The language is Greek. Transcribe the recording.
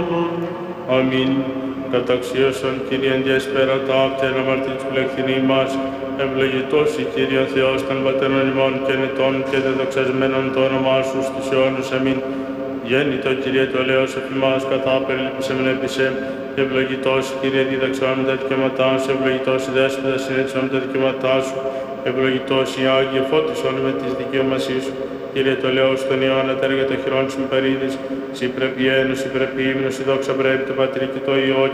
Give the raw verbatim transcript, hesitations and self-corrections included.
Αμήν. Καταξίωσον Κύριε διέσπερα τα άπτερα αμαρτίας πλεχθυνή μας, ευλογητός η Κύριε Θεός των πατέρων ημών και νητών και δεδοξασμένων το όνομά Σου στους αιώνους. Αμήν. Γέννητο Κύριε το ελέος εφημάς, καθά περιλήπησε μεν έπεισε, ευλογητός Κύριε δίδαξον τα δικαιώματά Σου, ευλογητός η Δέσποιτα συνέτσον τα δικαιώματά Σου, ευλογητός η Άγιε φώτισον με τις δικαιωμασίες Σου. Κύριε το ελέος των αιώνα, τα έργα των χειρών Σου παρήδης, Συ πρέπει ένωση, πρέπει ύμνος, η δόξα πρέπει το Πατρί και το Υιό